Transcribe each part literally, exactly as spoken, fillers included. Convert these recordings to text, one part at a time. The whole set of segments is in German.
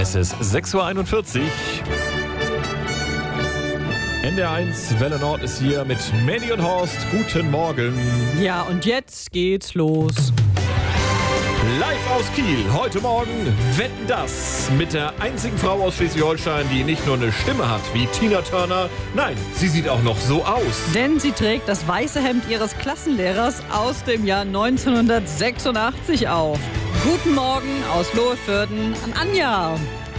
Es ist sechs Uhr einundvierzig. N D R eins Welle Nord ist hier mit Mandy und Horst. Guten Morgen. Ja, und jetzt geht's los. Live aus Kiel. Heute Morgen Wetten, das mit der einzigen Frau aus Schleswig-Holstein, die nicht nur eine Stimme hat wie Tina Turner. Nein, sie sieht auch noch so aus. Denn sie trägt das weiße Hemd ihres Klassenlehrers aus dem Jahr neunzehnhundertsechsundachtzig auf. Guten Morgen aus Lohefürden an Anja.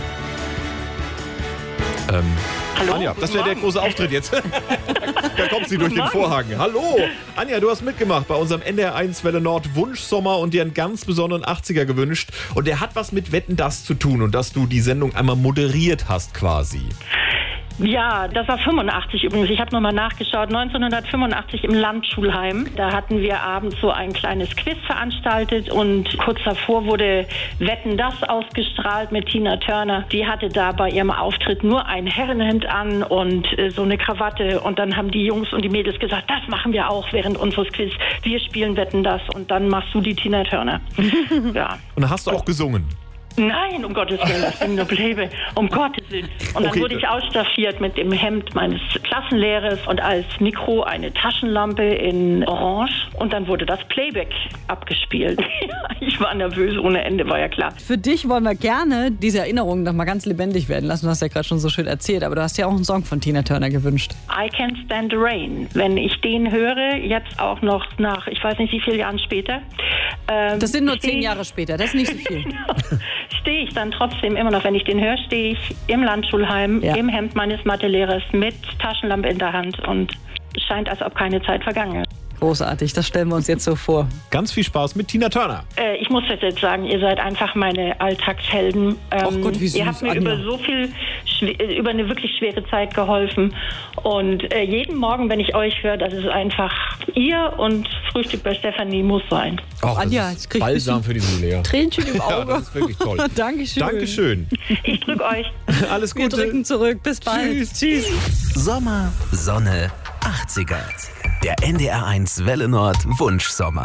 Ähm, Hallo, Anja, das wäre der Morgen. große Auftritt jetzt. Da kommt sie durch den Morgen. Vorhang. Hallo, Anja, du hast mitgemacht bei unserem N D R eins Welle Nord Wunschsommer und dir einen ganz besonderen achtziger gewünscht. Und der hat was mit Wetten, das zu tun und dass du die Sendung einmal moderiert hast quasi. Ja, das war fünfundachtzig übrigens. Ich habe nochmal nachgeschaut. neunzehnhundertfünfundachtzig im Landschulheim. Da hatten wir abends so ein kleines Quiz veranstaltet und kurz davor wurde Wetten, das ausgestrahlt mit Tina Turner. Die hatte da bei ihrem Auftritt nur ein Herrenhemd an und äh, so eine Krawatte. Und dann haben die Jungs und die Mädels gesagt, das machen wir auch während unseres Quiz. Wir spielen Wetten, das und dann machst du die Tina Turner. Ja. Und da hast du auch gesungen. Nein, um Gottes Willen, das ging nur Bleibe. Um Gottes Willen. Und dann Okay. wurde ich ausstaffiert mit dem Hemd meines Klassenlehrers und als Mikro eine Taschenlampe in Orange. Und dann wurde das Playback abgespielt. Ich war nervös ohne Ende, war ja klar. Für dich wollen wir gerne diese Erinnerungen noch mal ganz lebendig werden lassen. Du hast ja gerade schon so schön erzählt, aber du hast ja auch einen Song von Tina Turner gewünscht. I Can't Stand the Rain. Wenn ich den höre, jetzt auch noch nach, ich weiß nicht wie viele Jahren später. Ähm, Das sind nur steh- zehn Jahre später, das ist nicht so viel. Stehe ich dann trotzdem immer noch, wenn ich den höre, stehe ich im Landschulheim, Ja. im Hemd meines Mathelehrers mit Taschenlampe in der Hand und es scheint, als ob keine Zeit vergangen ist. Großartig, das stellen wir uns jetzt so vor. Ganz viel Spaß mit Tina Turner. Äh, ich muss das jetzt sagen, ihr seid einfach meine Alltagshelden. Ähm, Ach Gott, wie süß, ihr habt mir Anja. über so viel, schw- über eine wirklich schwere Zeit geholfen. Und äh, jeden Morgen, wenn ich euch höre, das ist einfach ihr und Frühstück bei Stefanie muss sein. Ach, das Anja, ist jetzt krieg ich ein Balsam für die Seele. Ja. Tränchen im Ja, Auge. das ist wirklich toll. Dankeschön. Dankeschön. Ich drücke euch. Alles Wir Gute. drücken zurück. Bis bald. Tschüss. Tschüss. Sommer, Sonne, achtziger. Der N D R eins Welle Nord Wunschsommer.